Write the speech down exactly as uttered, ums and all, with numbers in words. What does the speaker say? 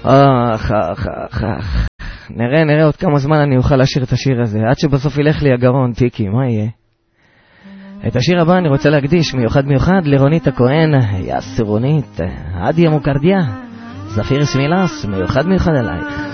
אך, אך, אך, אך. נראה, נראה עוד כמה זמן אני אוכל לשיר את השיר הזה, עד שבסוף ילך לי הגרון, טיקי, מה יהיה? את השיר הבא אני רוצה להקדיש מיוחד מיוחד לרונית הכהן, יאס רונית, עדי המוקרדיה, זפיר סמילס, מיוחד מיוחד עלייך.